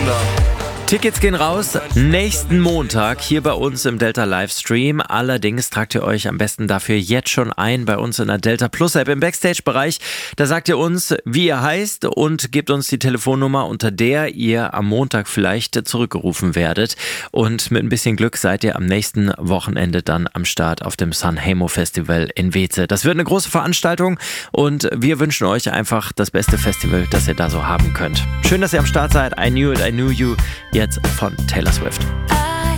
Killer. Tickets gehen raus nächsten Montag hier bei uns im Delta Livestream. Allerdings tragt ihr euch am besten dafür jetzt schon ein bei uns in der Delta Plus App im Backstage-Bereich. Da sagt ihr uns, wie ihr heißt und gebt uns die Telefonnummer, unter der ihr am Montag vielleicht zurückgerufen werdet. Und mit ein bisschen Glück seid ihr am nächsten Wochenende dann am Start auf dem Sanremo Festival in Weeze. Das wird eine große Veranstaltung und wir wünschen euch einfach das beste Festival, das ihr da so haben könnt. Schön, dass ihr am Start seid. I Knew It, I Knew You. Jetzt von Taylor Swift.